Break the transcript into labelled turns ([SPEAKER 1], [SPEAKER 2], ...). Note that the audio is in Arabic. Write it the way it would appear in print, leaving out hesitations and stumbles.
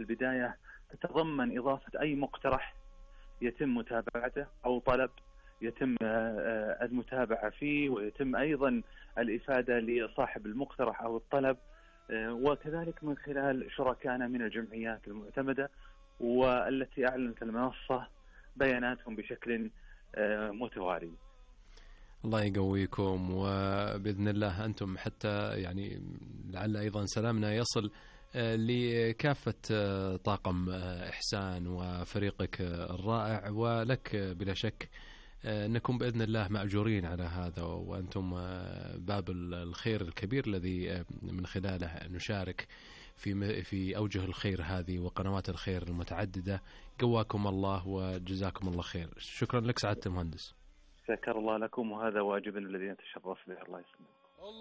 [SPEAKER 1] البداية تتضمن إضافة أي مقترح يتم متابعته أو طلب يتم المتابعة فيه، ويتم أيضا الإفادة لصاحب المقترح أو الطلب، وكذلك من خلال شركائنا من الجمعيات المعتمدة والتي أعلنت المنصة بياناتهم بشكل متوالي.
[SPEAKER 2] الله يقويكم، وبإذن الله أنتم حتى يعني لعل أيضا سلامنا يصل لكافة طاقم إحسان وفريقك الرائع، ولك بلا شك نكون بإذن الله مأجورين على هذا، وأنتم باب الخير الكبير الذي من خلاله نشارك في أوجه الخير هذه وقنوات الخير المتعددة. قواكم الله وجزاكم الله خير. شكرا لك سعادة المهندس.
[SPEAKER 1] شكر الله لكم، وهذا واجبنا الذي نتشرف به. الله يسلمك.